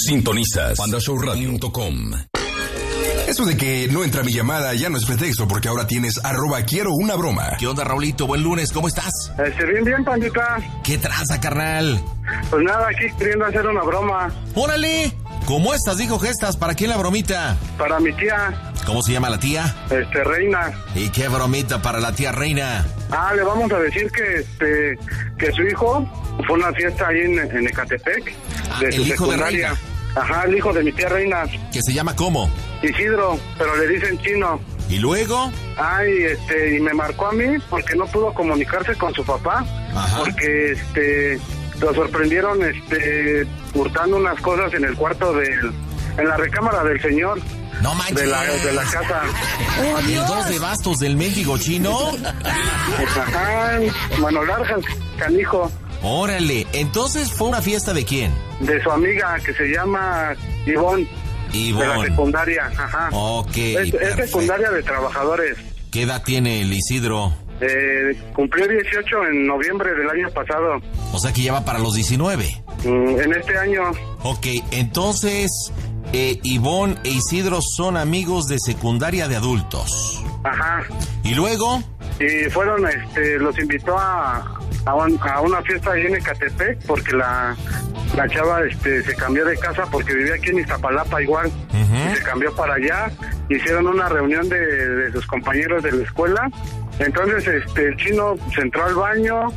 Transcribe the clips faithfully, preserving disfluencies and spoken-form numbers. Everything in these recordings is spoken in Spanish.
Sintonizas panda show radio punto com. Eso de que no entra mi llamada ya no es pretexto, porque ahora tienes arroba quiero una broma. ¿Qué onda, Raulito? Buen lunes, ¿cómo estás? Este, bien, bien, pandita. ¿Qué tranza, carnal? Pues nada, aquí queriendo hacer una broma. ¡Órale! ¿Cómo estás, dijo Gestas? ¿Para quién la bromita? Para mi tía. ¿Cómo se llama la tía? Este, Reina. ¿Y qué bromita para la tía Reina? Ah, le vamos a decir que este que su hijo fue a una fiesta ahí en, en Ecatepec. Ah, de el su hijo de secundaria. Reina. Ajá, el hijo de mi tía Reina. ¿Que se llama cómo? Isidro, pero le dicen Chino. ¿Y luego? Ay, este, y me marcó a mí porque no pudo comunicarse con su papá. Ajá. Porque, este, lo sorprendieron, este, hurtando unas cosas en el cuarto del, en la recámara del señor. No manches. De la, de la casa. Oh, ¿el dos de bastos del mendigo chino? Ajá, mano larga, canijo. Órale, entonces fue una fiesta de quién? De su amiga que se llama Ivonne. Ivonne. De la secundaria, ajá. Ok, Es, es secundaria de trabajadores. ¿Qué edad tiene el Isidro? Eh, cumplió dieciocho en noviembre del año pasado. O sea que ya va para los diecinueve. Mm, en este año. Ok, entonces eh, Ivonne e Isidro son amigos de secundaria de adultos. Ajá. ¿Y luego? Y fueron, este, los invitó a, a, un, a una fiesta ahí en Ecatepec porque la, la chava, este, se cambió de casa porque vivía aquí en Iztapalapa igual. Uh-huh. Y se cambió para allá. Hicieron una reunión de, de sus compañeros de la escuela. Entonces, este, el chino se entró al baño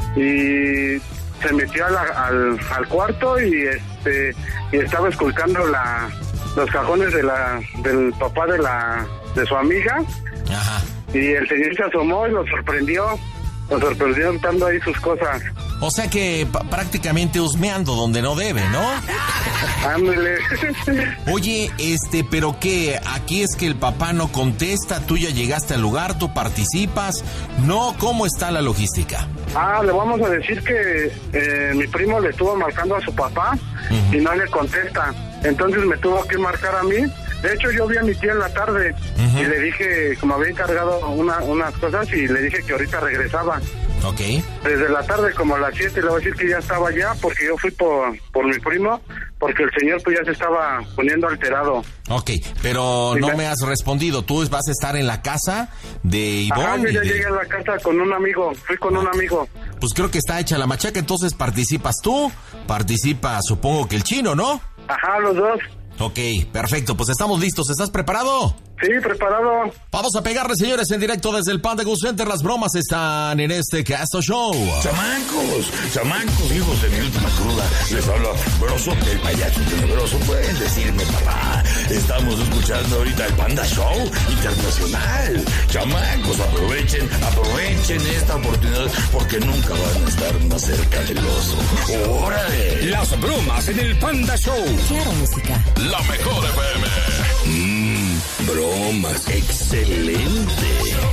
y se metió a la, al, al cuarto y, este, y estaba esculcando la, los cajones de la, del papá de la, de su amiga. Ajá. Y el señor se asomó y lo sorprendió, lo sorprendió dando ahí sus cosas. O sea que p- prácticamente husmeando donde no debe, ¿no? Ándale. Oye, este, ¿pero qué? Aquí es que el papá no contesta, tú ya llegaste al lugar, tú participas. No, ¿cómo está la logística? Ah, le vamos a decir que eh, mi primo le estuvo marcando a su papá uh-huh. y no le contesta. Entonces me tuvo que marcar a mí. De hecho, yo vi a mi tía en la tarde uh-huh. y le dije, como había encargado una, unas cosas, y le dije que ahorita regresaba. Ok. Desde la tarde, como a las siete, le voy a decir que ya estaba allá, porque yo fui por, por mi primo, porque el señor pues ya se estaba poniendo alterado. Ok, pero ¿Sí no me... me has respondido. ¿Tú vas a estar en la casa de Ivonne? Ajá, yo ya de... llegué a la casa con un amigo, fui con okay. un amigo. Pues creo que está hecha la machaca, entonces participas tú, participa supongo que el chino, ¿no? Ajá, los dos. Ok, perfecto, pues estamos listos. ¿Estás preparado? Sí, preparado. Vamos a pegarle, señores, en directo desde el Panda Go Center. Las bromas están en este Casto Show. Chamacos, chamacos, hijos de mi última cruda. Les habla Broso, el payaso tenebroso. Pueden decirme, papá. Estamos escuchando ahorita el Panda Show Internacional. Chamacos, aprovechen, aprovechen esta oportunidad porque nunca van a estar más cerca del oso. ¡Órale! Las bromas en el Panda Show. Claro, música. La mejor F M. Mmm, bromas. Excelente.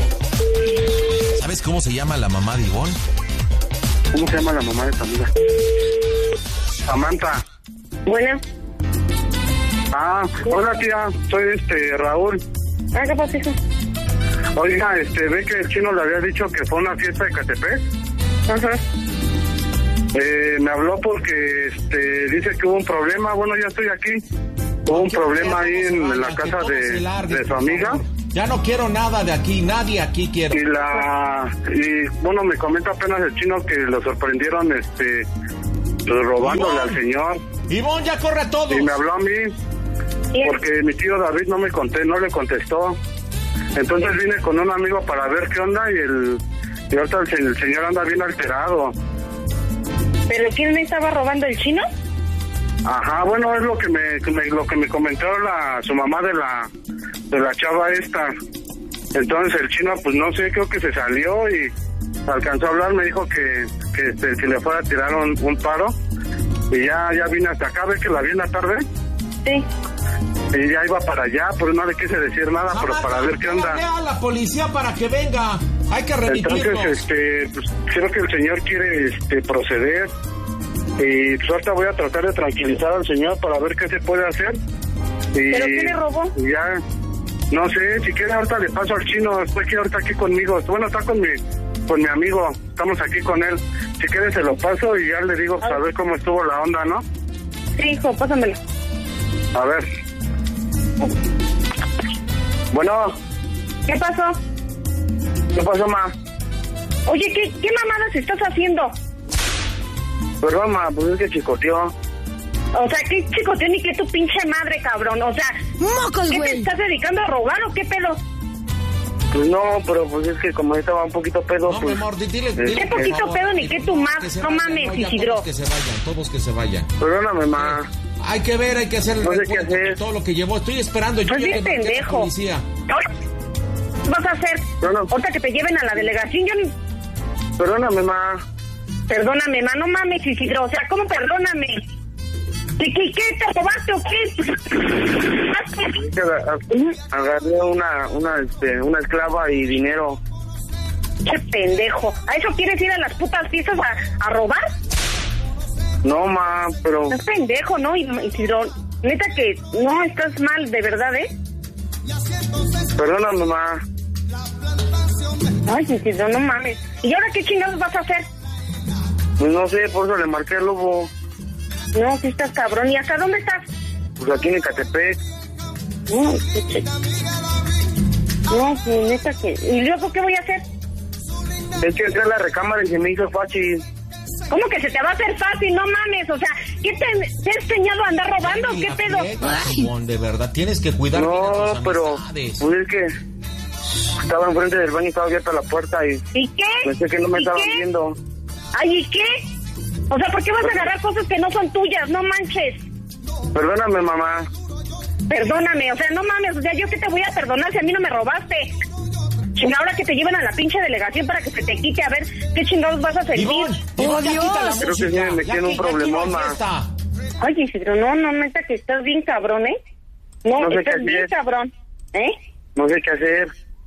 ¿Sabes cómo se llama la mamá de Ivonne? ¿Cómo se llama la mamá de tu amiga? Samantha. Buena. Ah, hola tía, soy este Raúl. Ah, ¿qué pasa, hijo? Oiga, este, ve que el chino le había dicho que fue una fiesta de Ecatepec. Ajá. Eh, me habló porque este dice que hubo un problema. Bueno, ya estoy aquí. Hubo un problema ahí en la casa de, de su amiga. Ya no quiero nada de aquí, nadie aquí quiero. Y la y bueno, me comenta apenas el chino que lo sorprendieron este robándole Ivonne. al señor. Ivonne, ya corre a todos. Y me habló a mí porque mi tío David no me conté, no le contestó. Entonces vine con un amigo para ver qué onda y el y ahorita el, el señor anda bien alterado. ¿Pero quién me estaba robando, el chino? Ajá, bueno, es lo que me, que me lo que me comentó la su mamá de la de la chava esta. Entonces el chino, pues no sé, creo que se salió y alcanzó a hablar, me dijo que que, este, que le fuera a tirar un, un paro y ya ya vine hasta acá, ve que la vi en la tarde. Sí. Y ya iba para allá, pero no le quise decir nada, pero para ver qué onda. A la policía para que venga. Hay que remitirlo. Entonces, este, pues, creo que el señor quiere este proceder. Y pues ahorita voy a tratar de tranquilizar al señor para ver qué se puede hacer. Y ¿pero qué le robó? Ya, no sé, si quiere ahorita le paso al chino, estoy aquí ahorita aquí conmigo. Bueno, está con mi, con mi amigo, estamos aquí con él. Si quiere se lo paso y ya le digo, pues a ver cómo estuvo la onda, ¿no? Sí, hijo, pásamelo. A ver. Bueno. ¿Qué pasó? ¿Qué pasó, ma? Oye, ¿qué, qué mamadas estás haciendo? Perdón, ma, pues es que chicoteó. O sea, ¿qué chicoteo ni qué tu pinche madre, cabrón? O sea, ¡mocos, ¿qué güey! te estás dedicando a robar o qué pedo? Pues no, pero pues es que como estaba un poquito pedo, No, mi pues... amor, dile, ¿Qué dile, ¿Qué poquito por favor, pedo ni que- qué tu ma- que se no vayan, mames, no, ya Isidro. Todos que se vayan, todos que se vayan. Perdóname, ma. Hay que ver, hay que hacer el No sé recuento qué hacer. de todo lo que llevó. Estoy esperando. Yo Pues ya bien le marqué a la pendejo. policía. ¿Qué vas a hacer? No, no. Ahorita que te lleven a la delegación, yo ni... Perdóname, ma. Perdóname, ma, no mames, Isidro. O sea, ¿cómo perdóname? ¿Qué, qué, qué te robaste o qué? Es que aga- Agarré una, una, este, una esclava y dinero. Qué pendejo. ¿A eso quieres ir a las putas fiestas a, a robar? No, ma, pero... Estás pendejo, ¿no? Y- Isidro, neta que no, estás mal, de verdad, ¿eh? Perdóname, ma. Ay, Isidro, no mames. ¿Y ahora qué chingados vas a hacer? Pues no sé, por eso le marqué al lobo. No, si estás cabrón. ¿Y hasta dónde estás? Pues aquí en Ecatepec. No, qué che- no, pues, neta que... ¿Y luego qué voy a hacer? Es que entré a la recámara y se me hizo fácil. ¿Cómo que se te va a hacer fácil? No mames, o sea, ¿qué te, te has enseñado a andar robando? Ay, ¿Qué la pedo? friega, Simón, de verdad, tienes que cuidar bien a No, tus pero... amistades. Pues es que... Estaba enfrente del baño y estaba abierta la puerta y... ¿Y qué? Pensé que no me ¿Y estaban qué? viendo. Ay, ¿y qué? O sea, ¿por qué vas a agarrar cosas que no son tuyas? No manches. Perdóname, mamá. Perdóname, o sea, no mames, o sea, ¿yo qué te voy a perdonar si a mí no me robaste? Chinga, ahora que te lleven a la pinche delegación para que se te quite, a ver qué chingados vas a sentir. Ivonne, Ivonne, ya Dios! quita la Creo que música. sí me metí Ya en un que- ya problemón, que no hay ma. fiesta. Ay, Isidro, no, no, neta que estás bien cabrón, ¿eh? No, No sé estás qué bien hacer. cabrón, ¿eh? No sé qué hacer.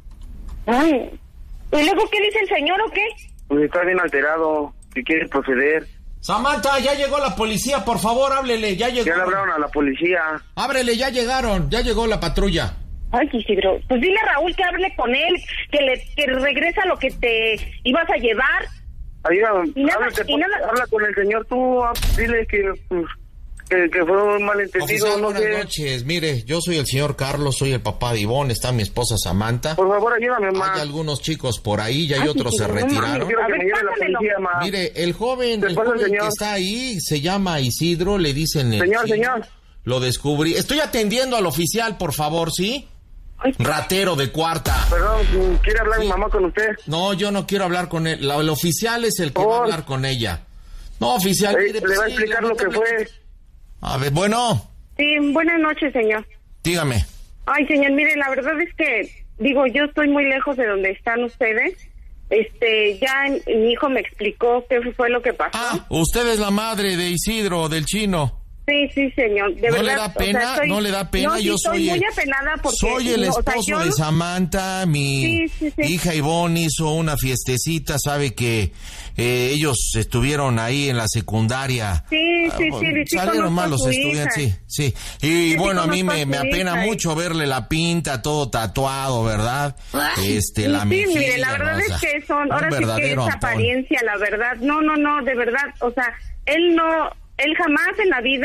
Ay, ¿y luego qué dice el señor o qué? Pues está bien alterado. Si quiere proceder. Samantha, ya llegó la policía, por favor, háblele, ya llegó. Ya le hablaron a la policía. Ábrele, ya llegaron, ya llegó la patrulla. Ay, Isidro, pues dile a Raúl que hable con él, que le que regresa lo que te ibas a llevar. Ayuda, Y nada- háblate y con- nada- habla con el señor tú. ah, Dile que, pues, que, que fue un malentendido. Oficial, No buenas sé. noches. Mire, yo soy el señor Carlos, soy el papá de Ivonne, está mi esposa Samantha. Por favor, ayúdame, ma. Hay algunos chicos por ahí, ya hay Ay, otros se no mames, retiraron. Quiero A que ver, me lleve la pásamelo. policía, ma. Mire, el joven, ¿Qué el pasa, joven señor? que está ahí se llama Isidro, le dicen el Señor, Chino. señor. Lo descubrí. Estoy atendiendo al oficial, por favor, ¿sí? Ay, Ratero de cuarta. Perdón, ¿quiere hablar Sí. mi mamá con usted? No, yo no quiero hablar con él. La- el oficial es el que va a Por- hablar con ella. No, oficial. Eh, mire, le va a sí, explicar lo que lamentablemente- fue. A ver, bueno, sí, buenas noches, señor. dígame. Ay, señor, mire, la verdad es que, digo, yo estoy muy lejos de donde están ustedes. Este, ya mi hijo me explicó qué fue lo que pasó. Ah, usted es la madre de Isidro, del Chino. Sí, sí, señor, de ¿No verdad. le da o sea, pena? estoy- ¿No le da pena? No, sí, Yo estoy soy muy el- apenada porque... Soy el no, o sea, esposo yo de no- Samantha, mi Sí, sí, sí. hija Ivonne hizo una fiestecita, sabe que eh, ellos estuvieron ahí en la secundaria. Sí, sí, Ah, sí, sí, salieron conozco mal a los su estudiantes, hija. sí, sí. Y sí bueno, a mí conozco a me, su me apena hija, y- mucho verle la pinta, todo tatuado, ¿verdad? Ay. Este, Sí, la sí, mejilla, mire, la verdad ¿no? O sea, es que son, un ahora sí que es verdadero Antón. apariencia, la verdad. No, no, no, de verdad, o sea, él no, él jamás en la vida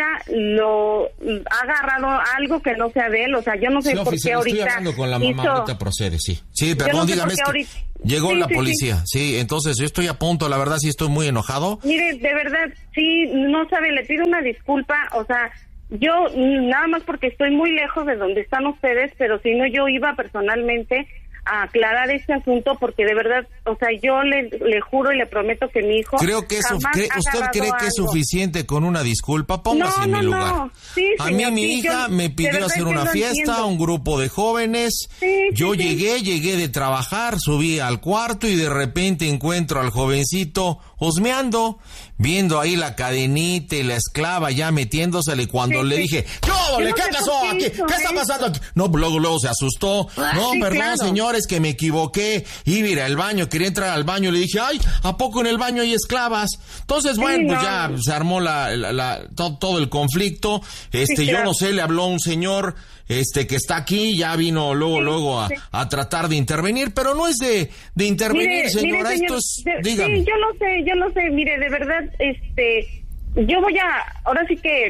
lo ha agarrado algo que no sea de él, o sea, yo no sé Sí, por oficial, qué ahorita estoy hablando con la mamá, hizo- ahorita procede, sí. Sí, Yo perdón, no sé dígame, por es qué que ahorita- llegó Sí, la sí, sí. policía, sí, entonces yo estoy a punto, la verdad sí estoy muy enojado. Mire, de verdad, sí, no sabe, le pido una disculpa, o sea, yo mm, nada más porque estoy muy lejos de donde están ustedes, pero si no yo iba personalmente a aclarar este asunto porque de verdad, o sea, yo le, le juro y le prometo que mi hijo Creo que es suf- jamás cree- ha ¿Usted agarrado cree que es algo. suficiente con una disculpa? Póngase No, en mi no, lugar. no. Sí, a mí señor, mi sí, hija yo- me de pidió verdad hacer yo una lo fiesta, entiendo. un grupo de jóvenes. Sí, Yo sí, sí. llegué, llegué de trabajar, subí al cuarto y de repente encuentro al jovencito husmeando, viendo ahí la cadenita y la esclava ya metiéndosele cuando Sí, le sí. dije, ¿qué Yo ole? no ¿Qué sé pasó por qué aquí? hizo ¿Qué está eso. pasando aquí? No, luego, luego se asustó. No, Sí, perdón, claro. señores, que me equivoqué. Iba a ir al baño, quería entrar al baño. Le dije, ay, ¿a poco en el baño hay esclavas? Entonces, bueno, Sí, pues no. ya se armó la, la- la- todo, todo el conflicto. Este, Sí, yo claro. no sé, le habló un señor, este, que está aquí, ya vino luego, Sí, luego a, sí. a tratar de intervenir, pero no es de, de intervenir, Mire, señora, mire, esto señor, es, de- dígame. Sí, yo lo sé, yo lo sé, mire, de verdad, este, yo voy a, ahora sí que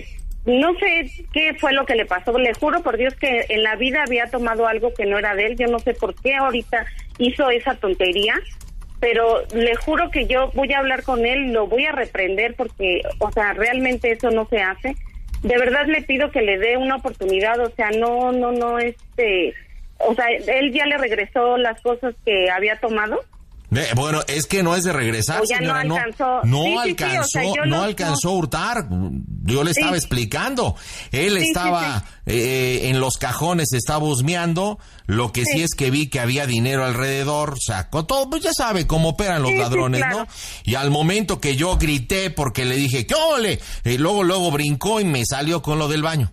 no sé qué fue lo que le pasó, le juro por Dios que en la vida había tomado algo que no era de él, yo no sé por qué ahorita hizo esa tontería, pero le juro que yo voy a hablar con él, lo voy a reprender porque, o sea, realmente eso no se hace. De verdad le pido que le dé una oportunidad, o sea, no, no, no, este, o sea, él ya le regresó las cosas que había tomado. Eh, bueno, es que no es de regresar, o ya señora, no alcanzó, no, no sí, sí, alcanzó, sí, o sea, yo no lo, alcanzó a hurtar, yo le estaba sí. explicando, él sí, estaba sí, sí. Eh, en los cajones, estaba husmeando, lo que sí. sí es que vi que había dinero alrededor, sacó todo, pues ya sabe cómo operan los sí, ladrones, sí, claro. ¿no? Y al momento que yo grité porque le dije, ¡qué ole! Y luego, luego brincó y me salió con lo del baño.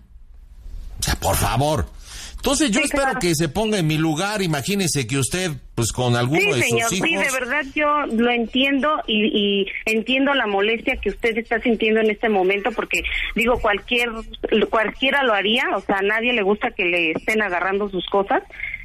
O sea, por favor. Entonces yo sí, espero claro. que se ponga en mi lugar, imagínese que usted, pues con alguno sí, de señor, sus hijos... Sí, de verdad yo lo entiendo y, y entiendo la molestia que usted está sintiendo en este momento, porque digo, cualquier cualquiera lo haría, o sea, a nadie le gusta que le estén agarrando sus cosas,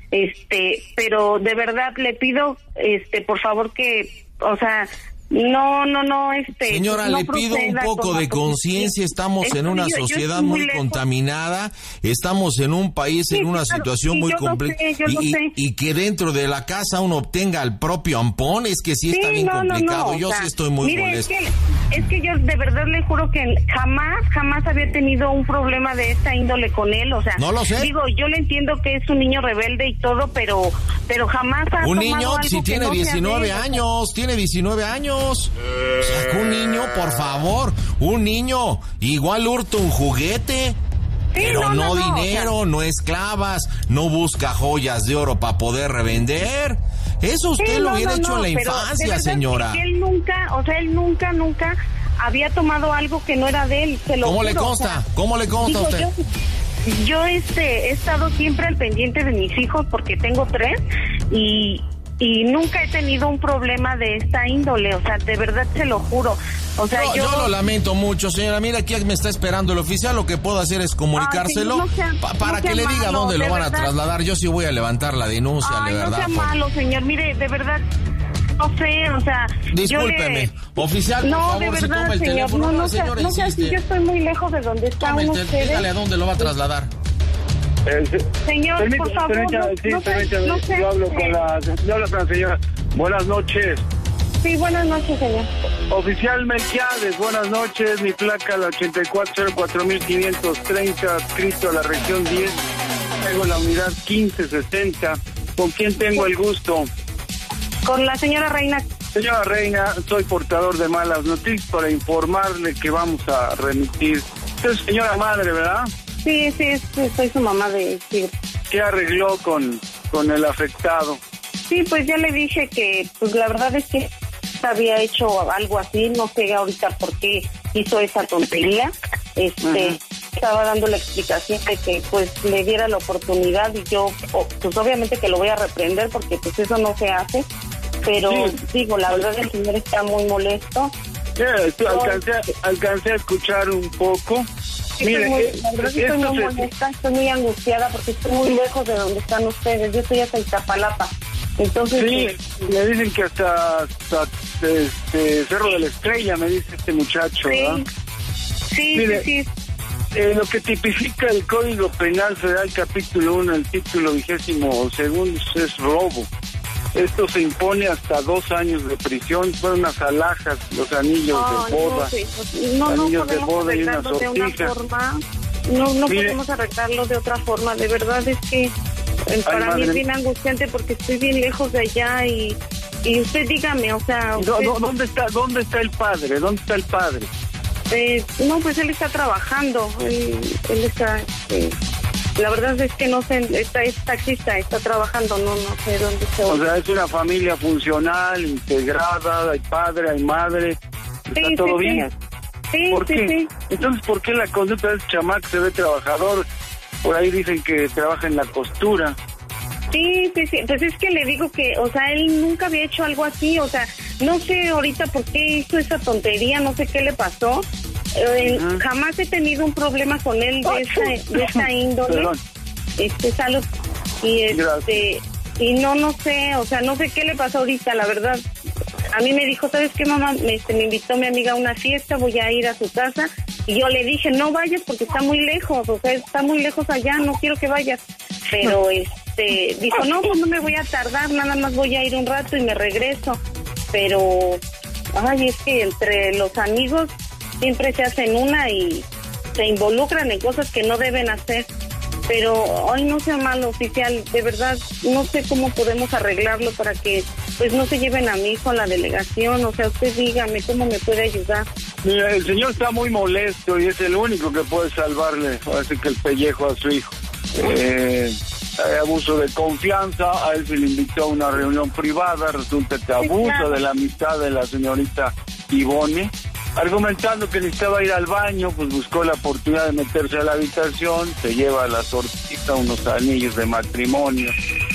este, pero de verdad le pido, este, por favor que, o sea... No, no, no, este... Señora, no le pido un poco de conciencia, estamos en una yo, sociedad yo muy, muy contaminada, estamos en un país, sí, en una claro, situación sí, muy compleja, y, y, y que dentro de la casa uno obtenga el propio ampón, es que sí, sí está bien no, complicado, no, no, yo o sea, sí estoy muy mire, molesto. Es que, es que yo de verdad le juro que jamás, jamás había tenido un problema de esta índole con él, o sea... No lo sé. Digo, yo le entiendo que es un niño rebelde y todo, pero pero jamás ha un tomado niño, algo si tiene no diecinueve años, tiene diecinueve años... O sea, un niño, por favor, un niño, igual hurta un juguete, sí, pero no, no, no dinero, o sea, no esclavas, no busca joyas de oro para poder revender. Eso usted sí, lo no, hubiera no, hecho no, en la infancia, señora. Que él nunca, o sea, él nunca, nunca había tomado algo que no era de él. Se lo ¿Cómo juro, le consta? O sea, ¿Cómo le consta a usted? Yo, yo este, he estado siempre al pendiente de mis hijos porque tengo tres y... Y nunca he tenido un problema de esta índole, o sea, de verdad se lo juro. O sea, no, yo... yo lo lamento mucho, señora. Mira, aquí me está esperando el oficial. Lo que puedo hacer es comunicárselo ah, sí, no sea, pa para no que le diga malo, dónde lo van verdad. a trasladar. Yo sí voy a levantar la denuncia, Ay, de verdad. No sea por... malo, señor. Mire, de verdad, no sé, o sea... Discúlpeme. Le... Oficial, por no, favor, de verdad, si toma el señor, teléfono. No, no, no, señor, sea, no sea así, yo estoy muy lejos de donde está uno ustedes. Dígale a dónde lo va a trasladar. Eh, Señor, permítame, por favor, permítame, no, sí, no, permítame, no sé. Yo hablo con la, yo hablo con la señora. Buenas noches. Sí, buenas noches, señor. Oficial Melquiades, buenas noches. Mi placa, la ochenta y cuatro cero cuatro quinientos treinta, adscrito a la región diez. Tengo la unidad quince sesenta. ¿Con quién tengo el gusto? Con la señora Reina. Señora Reina, soy portador de malas noticias para informarle que vamos a remitir. Usted es señora madre, ¿verdad? Sí, sí, sí, soy su mamá de sí. ¿Qué arregló con, con el afectado? Sí, pues ya le dije que, pues la verdad es que había hecho algo así, no sé ahorita por qué hizo esa tontería. Este, uh-huh. Estaba dando la explicación de que pues le diera la oportunidad y yo, pues obviamente que lo voy a reprender porque pues eso no se hace. Pero sí. Digo, la verdad el señor está muy molesto. Yeah, sí, alcancé, alcancé a escuchar un poco. Mire, estoy muy, la verdad estoy muy molesta, se... estoy muy angustiada porque estoy muy lejos de donde están ustedes. Yo estoy hasta Iztapalapa. Entonces, sí, pues, me dicen que hasta, hasta este, Cerro de la Estrella, me dice este muchacho, sí. ¿verdad? Sí, Mire, sí, sí. Eh, lo que tipifica el Código Penal Federal, capítulo uno, el título vigésimo segundo, es robo. Esto se impone hasta dos años de prisión, fueron unas alhajas, los anillos oh, de boda, no, sí. no, no anillos de boda y una sortija. De una forma, no, no Mire, podemos arreglarlo de otra forma, de verdad es que eh, para ay, mí es bien angustiante porque estoy bien lejos de allá y, y usted dígame, o sea... Usted, no, no, ¿dónde está dónde está el padre? ¿Dónde está el padre? Eh, no, pues él está trabajando, él, él está... Eh, la verdad es que no sé, está, es taxista, está trabajando, no no sé dónde se va. O sea, es una familia funcional, integrada, hay padre, hay madre, ¿está sí, todo sí, bien? Sí, ¿Por sí, qué? sí. Entonces, ¿por qué la conducta de ese chamaco se ve trabajador? Por ahí dicen que trabaja en la costura. Sí, sí, sí, pues es que le digo que, o sea, él nunca había hecho algo así, o sea, no sé ahorita por qué hizo esa tontería, no sé qué le pasó. Eh, uh-huh. Jamás he tenido un problema con él de esa, de esa índole. Perdón. Este, salud. Y este, Gracias. Y no, no sé, o sea, no sé qué le pasó ahorita, la verdad. A mí me dijo, ¿sabes qué, mamá? Este, me invitó mi amiga a una fiesta, voy a ir a su casa Y yo le dije, no vayas porque está muy lejos, o sea, está muy lejos allá, no quiero que vayas. Pero este dijo, no, pues no me voy a tardar, nada más voy a ir un rato y me regreso. Pero, ay, es que entre los amigos siempre se hacen una y se involucran en cosas que no deben hacer. Pero, ay, no sea malo, oficial, de verdad, no sé cómo podemos arreglarlo para que, pues, no se lleven a mi hijo a la delegación. O sea, usted dígame cómo me puede ayudar. Mira, el señor está muy molesto y es el único que puede salvarle, así que el pellejo a su hijo. Eh, hay abuso de confianza, a él se le invitó a una reunión privada, resulta que abusa sí, claro. de la amistad de la señorita Ivone. Argumentando que necesitaba ir al baño, pues buscó la oportunidad de meterse a la habitación, se lleva a la sortita unos anillos de matrimonio,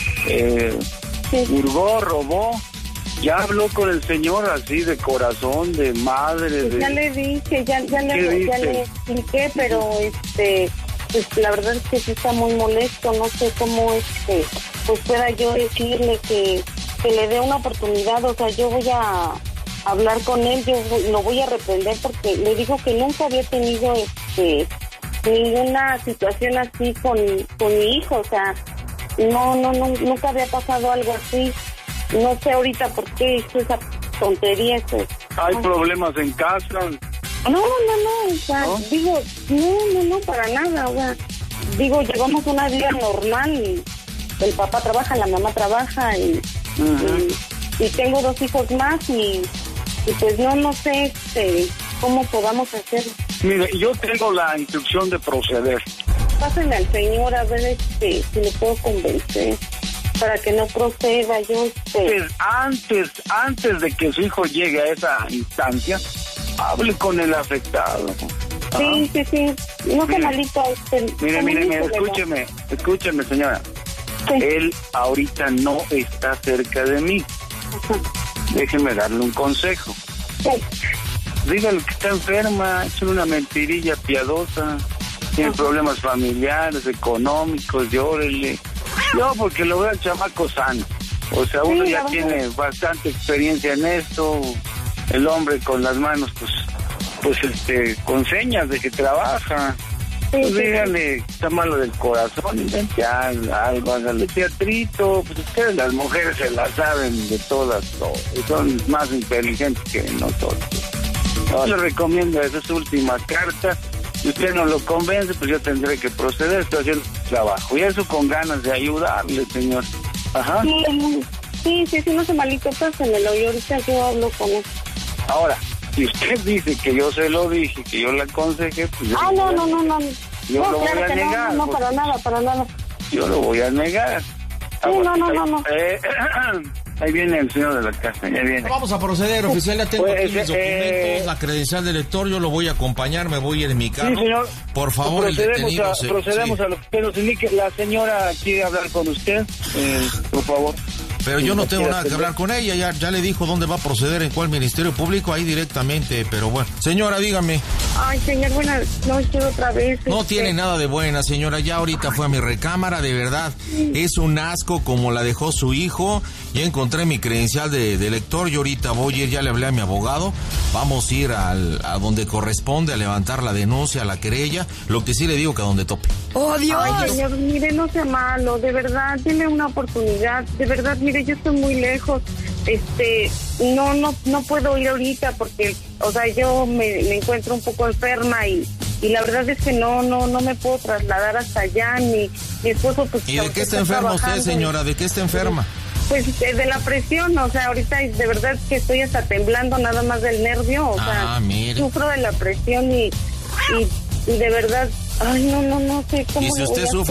eh, sí. hurgó, robó, ya habló con el señor así de corazón, de madre. Pues de... ya le dije, ya, ya, le, ya le expliqué, pero este, pues la verdad es que sí está muy molesto, no sé cómo este, pues pueda yo decirle que, que le dé una oportunidad, o sea, yo voy a hablar con él, yo lo voy a reprender porque le digo que nunca había tenido este ninguna situación así con, con mi hijo, o sea, no, no, no, nunca había pasado algo así. No sé ahorita por qué hizo esa tontería. Eso. ¿Hay no. problemas en casa? No, no, no, o sea, ¿no? digo, no, no, no, para nada, o sea, digo, llevamos una vida normal, el papá trabaja, la mamá trabaja y, uh-huh. y, y tengo dos hijos más y Y pues no, no sé este, cómo podamos hacer. Mire, yo tengo la instrucción de proceder. Pásenle al señor a ver este, si le puedo convencer para que no proceda. Yo este... Pues antes, antes de que su hijo llegue a esa instancia, hable con el afectado. ¿Ah? Sí, sí, sí. No se malito. Este, mire, mire, mire, escúcheme, escúcheme, señora. Sí. Él ahorita no está cerca de mí. Ajá. Déjeme darle un consejo. Sí. Dígale que está enferma, es una mentirilla piadosa, tiene uh-huh. problemas familiares, económicos, llórele. Yo porque lo veo al chamaco sano. O sea, uno sí, ya tiene bastante experiencia en esto. El hombre con las manos, pues, pues este, con señas de que trabaja. Sí, pues sí, dígale, sí. está malo del corazón, invente algo, hágale teatrito, pues ustedes las mujeres se la saben de todas, todas son más inteligentes que nosotros. Yo le recomiendo esa es su última carta, si usted no lo convence, pues yo tendré que proceder, estoy haciendo trabajo, y eso con ganas de ayudarle, señor. Ajá. Sí, sí, sí, sí no se malito, pásenmelo, y ahorita yo hablo con él. Ahora, si usted dice que yo se lo dije, que yo le aconsejé, pues yo... Ah, no, no, no, no. Yo no, lo claro voy a que negar. No, no, para nada, para nada. Yo lo voy a negar. Sí, no, no, no, no. Eh, ahí viene el señor de la casa, ya viene. Vamos a proceder, oficial, ya tengo pues, aquí mis documentos, eh, la credencial del lector, yo lo voy a acompañar, me voy a ir en mi carro. Sí, señor. Por favor, procedemos el detenido... A, se, procedemos sí. a lo que usted nos indique. La señora quiere hablar con usted, eh, por favor. Pero yo no tengo nada que hablar con ella, ya, ya le dijo dónde va a proceder, en cuál ministerio público, ahí directamente, pero bueno. Señora, dígame. Ay, señor, buenas noches otra vez. No este... tiene nada de buena, señora, ya ahorita fue a mi recámara, de verdad, es un asco como la dejó su hijo, ya encontré mi credencial de, de lector, yo ahorita voy a ir, ya le hablé a mi abogado, vamos a ir al, a donde corresponde, a levantar la denuncia, a la querella, lo que sí le digo que a donde tope. ¡Oh, Dios! Ay, señor, mire, no sea malo, de verdad, denle una oportunidad, de verdad, mire, yo estoy muy lejos, este, no, no, no puedo ir ahorita porque, o sea, yo me, me encuentro un poco enferma y, y la verdad es que no, no, no me puedo trasladar hasta allá, ni mi esposo, pues... ¿Y de qué está enferma usted, señora? ¿De qué está enferma? Pues de la presión, o sea, ahorita de verdad que estoy hasta temblando nada más del nervio, o sea, ah, mire. sufro de la presión y, y, y de verdad, ay, no, no, no sé cómo... ¿Y si usted sufre